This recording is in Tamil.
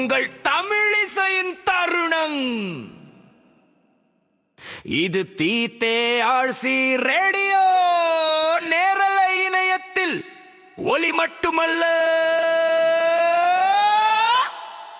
உங்கள் தமிழிசையின் தருணம். இது TTRC ரேடியோ நேரலை இணையத்தில் ஒலி மட்டுமல்ல